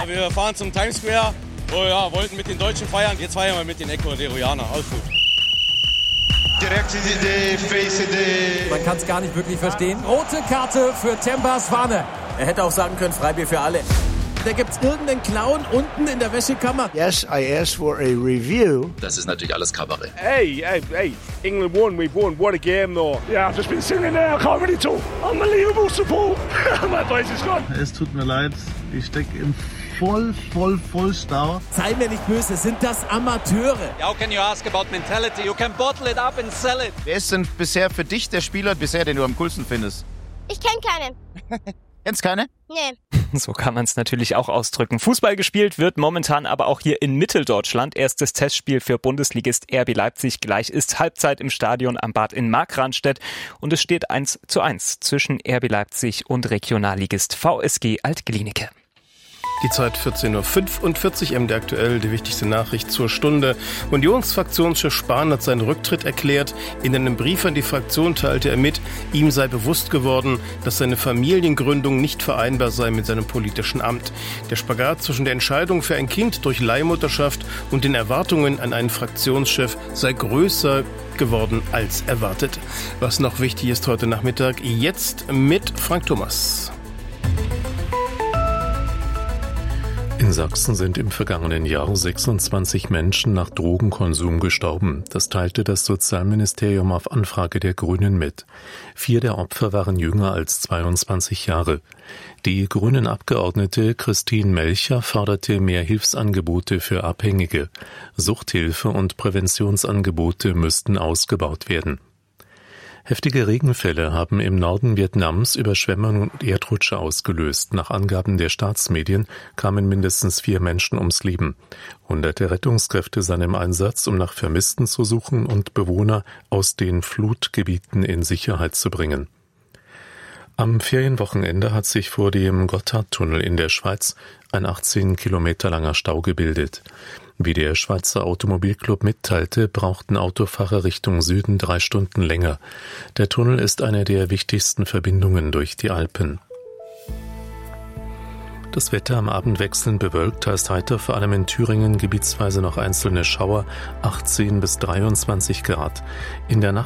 Wir fahren zum Times Square. Oh ja, wollten mit den Deutschen feiern. Jetzt feiern wir mit den Ecuadorianern. Alles gut. Man kann es gar nicht wirklich verstehen. Rote Karte für Temba Swane. Er hätte auch sagen können, Freibier für alle. Da gibt's irgendeinen Clown unten in der Wäschekammer. Yes, I asked for a review. Das ist natürlich alles Kabarett. Hey, England won, we've won. What a game though. Yeah, I've just been singing there, I can't really talk. Unbelievable support. My voice is gone. Es tut mir leid, ich stecke im Vollstau. Sei mir nicht böse, sind das Amateure? How can you ask about mentality? You can bottle it up and sell it. Wer ist denn bisher für dich der Spieler, den du am coolsten findest? Ich kenne keinen. Kennst keine? Nee. So kann man es natürlich auch ausdrücken. Fußball gespielt wird momentan aber auch hier in Mitteldeutschland. Erstes Testspiel für Bundesligist RB Leipzig. Gleich ist Halbzeit im Stadion am Bad in Markranstädt. Und es steht 1:1 zwischen RB Leipzig und Regionalligist VSG Alt-Glienicke. Die Zeit 14.45 Uhr, MD aktuell, die wichtigste Nachricht zur Stunde. Unionsfraktionschef Spahn hat seinen Rücktritt erklärt. In einem Brief an die Fraktion teilte er mit, ihm sei bewusst geworden, dass seine Familiengründung nicht vereinbar sei mit seinem politischen Amt. Der Spagat zwischen der Entscheidung für ein Kind durch Leihmutterschaft und den Erwartungen an einen Fraktionschef sei größer geworden als erwartet. Was noch wichtig ist heute Nachmittag, jetzt mit Frank Thomas. In Sachsen sind im vergangenen Jahr 26 Menschen nach Drogenkonsum gestorben. Das teilte das Sozialministerium auf Anfrage der Grünen mit. 4 der Opfer waren jünger als 22 Jahre. Die Grünen-Abgeordnete Christine Melcher forderte mehr Hilfsangebote für Abhängige. Suchthilfe und Präventionsangebote müssten ausgebaut werden. Heftige Regenfälle haben im Norden Vietnams Überschwemmungen und Erdrutsche ausgelöst. Nach Angaben der Staatsmedien kamen mindestens 4 Menschen ums Leben. Hunderte Rettungskräfte seien im Einsatz, um nach Vermissten zu suchen und Bewohner aus den Flutgebieten in Sicherheit zu bringen. Am Ferienwochenende hat sich vor dem Gotthardtunnel in der Schweiz ein 18 Kilometer langer Stau gebildet. Wie der Schweizer Automobilclub mitteilte, brauchten Autofahrer Richtung Süden 3 Stunden länger. Der Tunnel ist eine der wichtigsten Verbindungen durch die Alpen. Das Wetter am Abend wechselnd bewölkt, heißt heiter, vor allem in Thüringen gebietsweise noch einzelne Schauer, 18 bis 23 Grad. In der Nacht